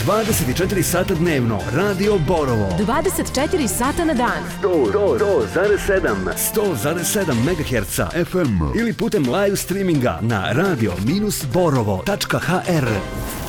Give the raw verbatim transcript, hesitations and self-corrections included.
dvadeset četiri sata dnevno. Radio Borovo. dvadeset četiri sata na dan. sto zarez sedam sto zarez sedam megaherca F M ili putem live streaminga na radio borovo tačka h r.